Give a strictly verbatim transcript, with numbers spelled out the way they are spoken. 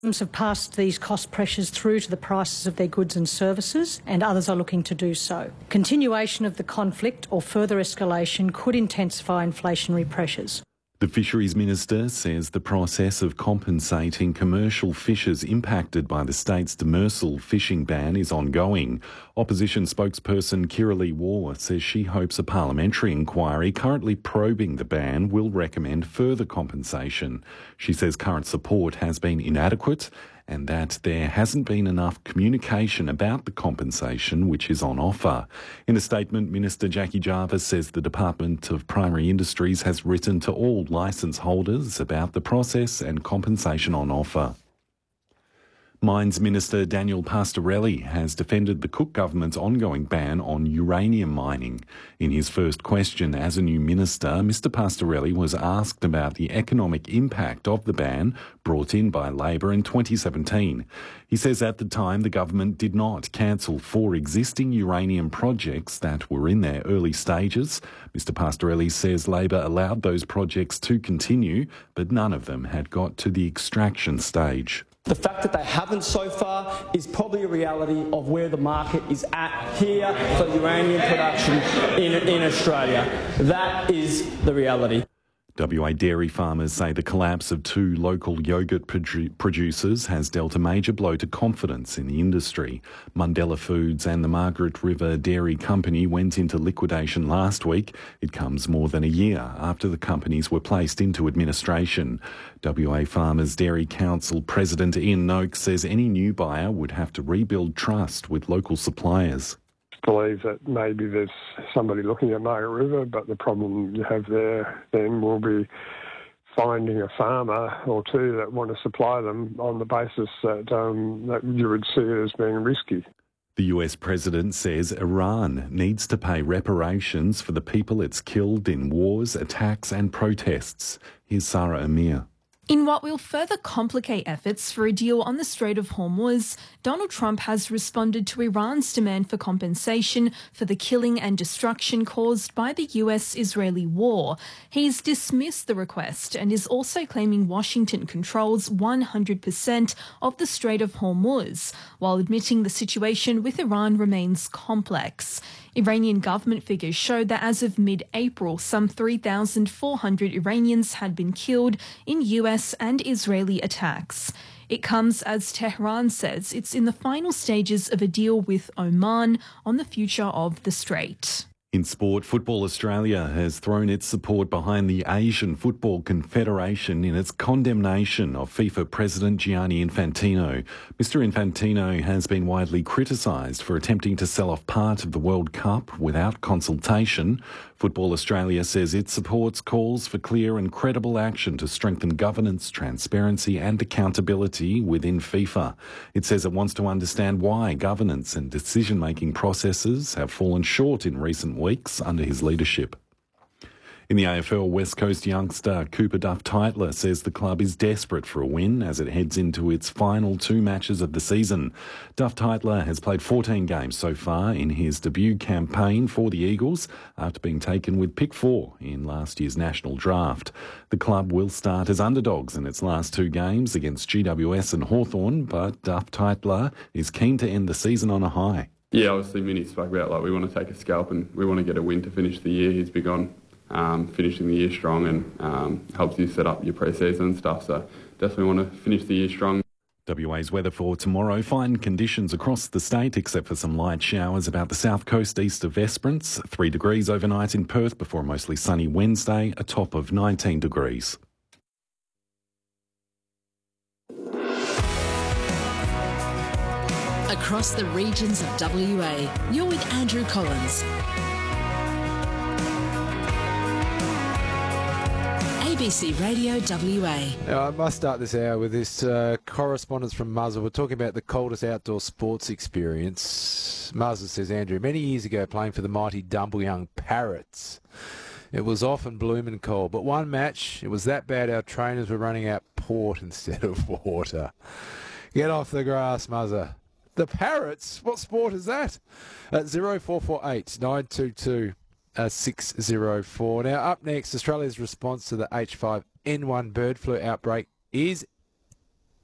have passed these cost pressures through to the prices of their goods and services, and others are looking to do so. Continuation of the conflict or further escalation could intensify inflationary pressures. The Fisheries Minister says the process of compensating commercial fishers impacted by the state's demersal fishing ban is ongoing. Opposition spokesperson Kirralie Waugh says she hopes a parliamentary inquiry currently probing the ban will recommend further compensation. She says current support has been inadequate and that there hasn't been enough communication about the compensation which is on offer. In a statement, Minister Jackie Jarvis says the Department of Primary Industries has written to all licence holders about the process and compensation on offer. Mines Minister Daniel Pastorelli has defended the Cook government's ongoing ban on uranium mining. In his first question as a new minister, Mister Pastorelli was asked about the economic impact of the ban brought in by Labor in twenty seventeen. He says at the time the government did not cancel four existing uranium projects that were in their early stages. Mister Pastorelli says Labor allowed those projects to continue, but none of them had got to the extraction stage. The fact that they haven't so far is probably a reality of where the market is at here for uranium production in, in Australia. That is the reality. W A dairy farmers say the collapse of two local yoghurt produ- producers has dealt a major blow to confidence in the industry. Mundella Foods and the Margaret River Dairy Company went into liquidation last week. It comes more than a year after the companies were placed into administration. W A Farmers Dairy Council President Ian Noakes says any new buyer would have to rebuild trust with local suppliers. Believe that maybe there's somebody looking at Margaret River, but the problem you have there then will be finding a farmer or two that want to supply them on the basis that, um, that you would see it as being risky. The U S president says Iran needs to pay reparations for the people it's killed in wars, attacks and protests. Here's Sarah Amir. In what will further complicate efforts for a deal on the Strait of Hormuz, Donald Trump has responded to Iran's demand for compensation for the killing and destruction caused by the U S-Israeli war. He's dismissed the request and is also claiming Washington controls one hundred percent of the Strait of Hormuz, while admitting the situation with Iran remains complex. Iranian government figures show that as of mid-April, some three thousand four hundred Iranians had been killed in U S and Israeli attacks. It comes as Tehran says it's in the final stages of a deal with Oman on the future of the strait. In sport, Football Australia has thrown its support behind the Asian Football Confederation in its condemnation of FIFA President Gianni Infantino. Mister Infantino has been widely criticised for attempting to sell off part of the World Cup without consultation. Football Australia says it supports calls for clear and credible action to strengthen governance, transparency and accountability within FIFA. It says it wants to understand why governance and decision-making processes have fallen short in recent weeks under his leadership. In the A F L, West Coast youngster Cooper Duff-Tytler says the club is desperate for a win as it heads into its final two matches of the season. Duff-Tytler has played fourteen games so far in his debut campaign for the Eagles after being taken with pick four in last year's national draft. The club will start as underdogs in its last two games against G W S and Hawthorn, but Duff-Tytler is keen to end the season on a high. Yeah, obviously Minnie spoke about like we want to take a scalp and we want to get a win to finish the year. He's big on um, finishing the year strong and um, helps you set up your pre-season and stuff. So definitely want to finish the year strong. W A's weather for tomorrow. Fine conditions across the state except for some light showers about the south coast east of Esperance. Three degrees overnight in Perth before a mostly sunny Wednesday, a top of nineteen degrees. Across the regions of W A, you're with Andrew Collins. A B C Radio W A. Now, I must start this hour with this uh, correspondence from Muzza. We're talking about the coldest outdoor sports experience. Muzza says, Andrew, many years ago playing for the mighty Dumbleyung Parrots, it was often blooming cold, but one match, it was that bad our trainers were running out port instead of water. Get off the grass, Muzza. The Parrots? What sport is that? At zero four four eight nine two two six zero four. Now, up next, Australia's response to the H five N one bird flu outbreak is